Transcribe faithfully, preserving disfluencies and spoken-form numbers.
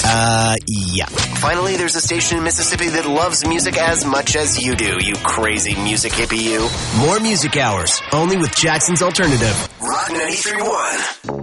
Uh, yeah. Finally, there's a station in Mississippi that loves music as much as you do, you crazy music hippie you. More Music Hours, only with Jackson's Alternative. Rock ninety-three point one.